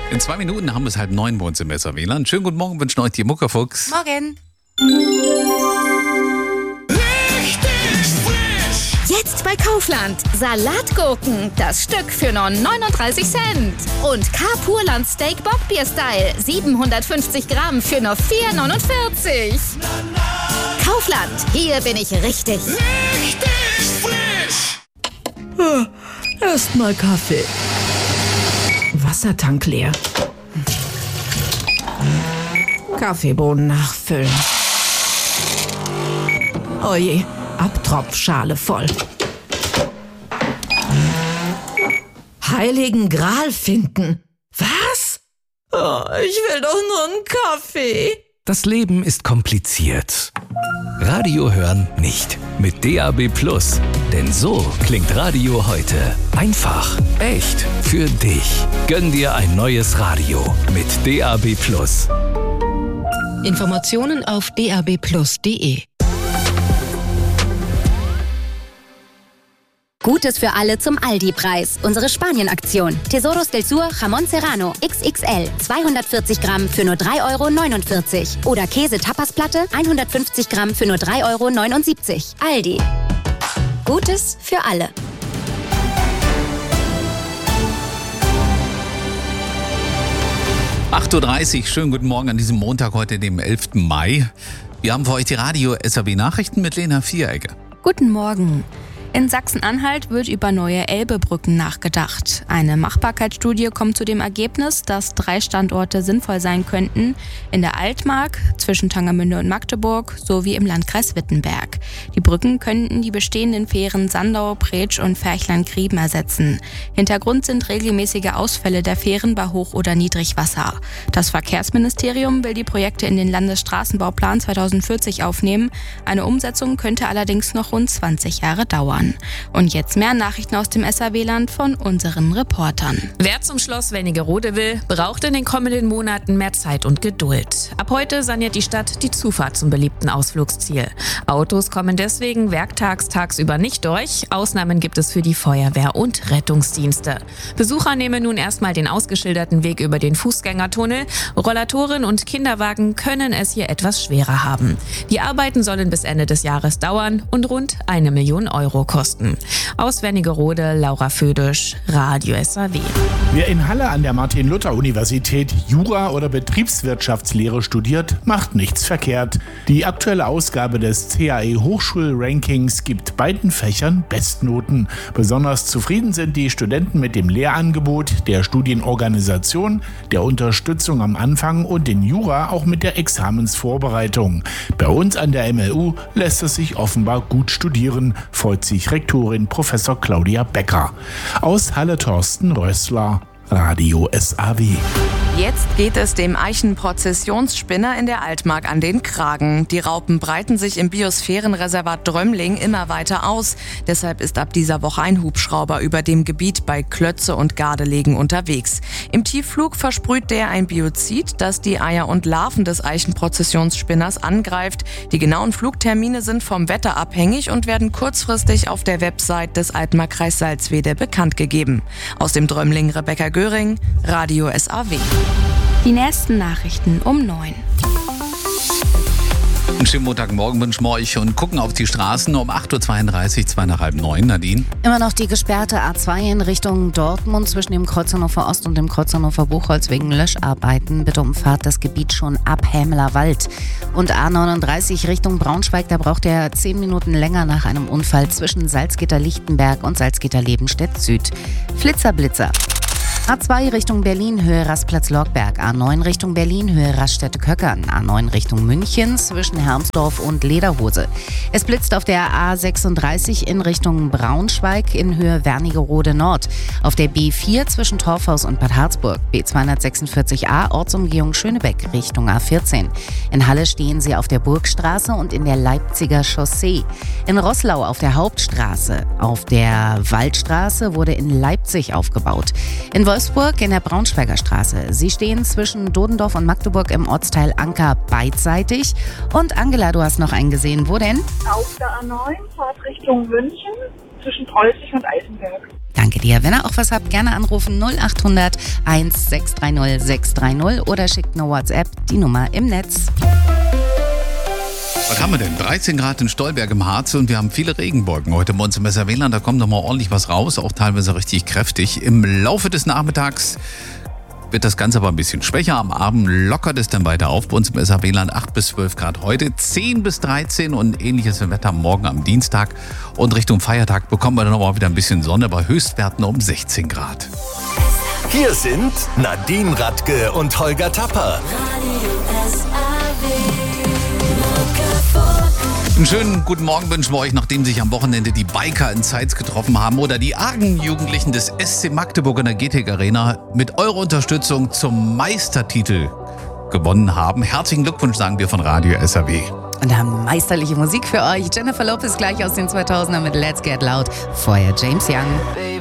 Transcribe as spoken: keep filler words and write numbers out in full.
In zwei Minuten haben wir es halb neun bei uns im S A W-Land. Schönen guten Morgen, wünschen euch die Muckerfuchs. Morgen. Jetzt bei Kaufland. Salatgurken, das Stück für nur neununddreißig Cent. Und K-Purland Steak Bockbier Style, siebenhundertfünfzig Gramm für nur vier neunundvierzig. Kaufland, hier bin ich richtig. Richtig frisch. Erstmal Kaffee. Wassertank leer. Kaffeebohnen nachfüllen. Oje, Abtropfschale voll. Heiligen Gral finden. Was? Oh, ich will doch nur einen Kaffee. Das Leben ist kompliziert. Radio hören nicht. Mit D A B Plus. Denn so klingt Radio heute. Einfach, echt, für dich. Gönn dir ein neues Radio mit D A B Plus. Informationen auf d a b plus punkt d e. Gutes für alle zum Aldi-Preis. Unsere Spanien-Aktion. Tesoros del Sur Jamón Serrano X X L zweihundertvierzig Gramm für nur drei Euro neunundvierzig. Oder Käse-Tapasplatte hundertfünfzig Gramm für nur drei Euro neunundsiebzig. Aldi. Gutes für alle. acht Uhr dreißig, schönen guten Morgen an diesem Montag, heute dem elften Mai. Wir haben für euch die Radio-S A W-Nachrichten mit Lena Vierecke. Guten Morgen. In Sachsen-Anhalt wird über neue Elbebrücken nachgedacht. Eine Machbarkeitsstudie kommt zu dem Ergebnis, dass drei Standorte sinnvoll sein könnten: in der Altmark, zwischen Tangermünde und Magdeburg sowie im Landkreis Wittenberg. Die Brücken könnten die bestehenden Fähren Sandau, Pretsch und Ferchland-Grieben ersetzen. Hintergrund sind regelmäßige Ausfälle der Fähren bei Hoch- oder Niedrigwasser. Das Verkehrsministerium will die Projekte in den Landesstraßenbauplan zweitausendvierzig aufnehmen. Eine Umsetzung könnte allerdings noch rund zwanzig Jahre dauern. Und jetzt mehr Nachrichten aus dem S A W-Land von unseren Reportern. Wer zum Schloss Wernigerode will, braucht in den kommenden Monaten mehr Zeit und Geduld. Ab heute saniert die Stadt die Zufahrt zum beliebten Ausflugsziel. Autos kommen deswegen werktags tagsüber nicht durch. Ausnahmen gibt es für die Feuerwehr und Rettungsdienste. Besucher nehmen nun erstmal den ausgeschilderten Weg über den Fußgängertunnel. Rollatoren und Kinderwagen können es hier etwas schwerer haben. Die Arbeiten sollen bis Ende des Jahres dauern und rund eine Million Euro kosten. Aus Wernigerode, Laura Födisch, Radio S A W. Wer in Halle an der Martin-Luther-Universität Jura oder Betriebswirtschaftslehre studiert, macht nichts verkehrt. Die aktuelle Ausgabe des C A E-Hochschul-Rankings gibt beiden Fächern Bestnoten. Besonders zufrieden sind die Studenten mit dem Lehrangebot, der Studienorganisation, der Unterstützung am Anfang und in Jura auch mit der Examensvorbereitung. Bei uns an der M L U lässt es sich offenbar gut studieren, freut sich Rektorin Professor Claudia Becker. Aus Halle Thorsten Rössler, Radio S A W. Jetzt geht es dem Eichenprozessionsspinner in der Altmark an den Kragen. Die Raupen breiten sich im Biosphärenreservat Drömling immer weiter aus. Deshalb ist ab dieser Woche ein Hubschrauber über dem Gebiet bei Klötze und Gardelegen unterwegs. Im Tiefflug versprüht der ein Biozid, das die Eier und Larven des Eichenprozessionsspinners angreift. Die genauen Flugtermine sind vom Wetter abhängig und werden kurzfristig auf der Website des Altmarkkreis Salzwedel bekannt gegeben. Aus dem Drömling Rebecca Göring, Radio S A W. Die nächsten Nachrichten um neun. Einen schönen Montagmorgen wünschen wir euch und gucken auf die Straßen um acht Uhr zweiunddreißig, zwei nach halb neun. Nadine? Immer noch die gesperrte A zwei in Richtung Dortmund zwischen dem Kreuz Hannover Ost und dem Kreuz Hannover Buchholz wegen Löscharbeiten. Bitte umfahrt das Gebiet schon ab Hämelerwald. Und A neununddreißig Richtung Braunschweig, da braucht ihr zehn Minuten länger nach einem Unfall zwischen Salzgitter-Lichtenberg und Salzgitter-Lebenstedt Süd. Flitzer, Blitzer. A zwei Richtung Berlin, Höhe Rastplatz-Lorgberg. A neun Richtung Berlin, Höhe Raststätte-Köckern. A neun Richtung München zwischen Hermsdorf und Lederhose. Es blitzt auf der A sechsunddreißig in Richtung Braunschweig in Höhe Wernigerode Nord. Auf der B vier zwischen Torfhaus und Bad Harzburg. B zweihundertsechsundvierzig A Ortsumgehung Schönebeck Richtung A vierzehn. In Halle stehen sie auf der Burgstraße und in der Leipziger Chaussee. In Roßlau auf der Hauptstraße. Auf der Waldstraße wurde in Leipzig aufgebaut. In Wolfsburg in der Braunschweiger Straße. Sie stehen zwischen Dodendorf und Magdeburg im Ortsteil Anker beidseitig. Und Angela, du hast noch einen gesehen. Wo denn? Auf der A neun, Fahrt Richtung München, zwischen Preußig und Eisenberg. Danke. Danke dir. Wenn ihr auch was habt, gerne anrufen null acht hundert eins sechs drei null sechs drei null oder schickt eine WhatsApp, die Nummer im Netz. Was haben wir denn? dreizehn Grad in Stolberg im Harz und wir haben viele Regenwolken heute bei uns im S R W-Land. Da kommt noch mal ordentlich was raus, auch teilweise richtig kräftig. Im Laufe des Nachmittags wird das Ganze aber ein bisschen schwächer. Am Abend lockert es dann weiter auf. Bei uns im S R W-Land acht bis zwölf Grad heute, zehn bis dreizehn und ähnliches Wetter morgen am Dienstag. Und Richtung Feiertag bekommen wir dann aber wieder ein bisschen Sonne bei Höchstwerten um sechzehn Grad. Hier sind Nadine Radke und Holger Tapper. Einen schönen guten Morgen wünschen wir euch, nachdem sich am Wochenende die Biker in Zeitz getroffen haben oder die argen Jugendlichen des S C Magdeburg in der G T E C Arena mit eurer Unterstützung zum Meistertitel gewonnen haben. Herzlichen Glückwunsch, sagen wir von Radio S R W. Und da haben meisterliche Musik für euch. Jennifer Lopez gleich aus den zweitausender mit Let's Get Loud. Vorher James Young.